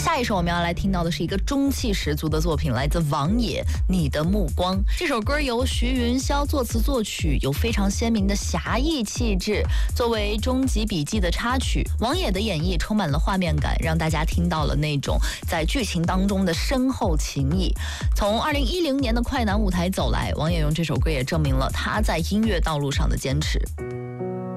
下一首我们要来听到的是一个中气十足的作品，来自王野，《你的目光》。这首歌由徐云霄作词作曲，有非常鲜明的侠义气质。作为《终极笔记》的插曲，王野的演绎充满了画面感，让大家听到了那种在剧情当中的深厚情谊。从2010年的快男舞台走来，王野用这首歌也证明了他在音乐道路上的坚持。